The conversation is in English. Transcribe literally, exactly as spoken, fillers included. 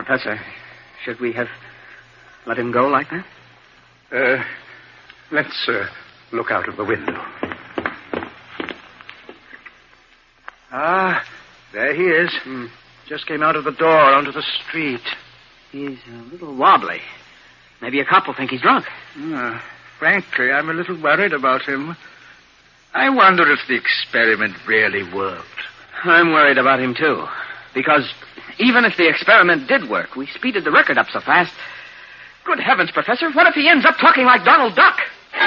Professor, should we have let him go like that? Uh, let's uh, look out of the window. Ah, there he is. Hmm. Just came out of the door onto the street. He's a little wobbly. Maybe a cop will think he's drunk. Uh, frankly, I'm a little worried about him. I wonder if the experiment really worked. I'm worried about him, too. Because even if the experiment did work, we speeded the record up so fast. Good heavens, Professor, what if he ends up talking like Donald Duck?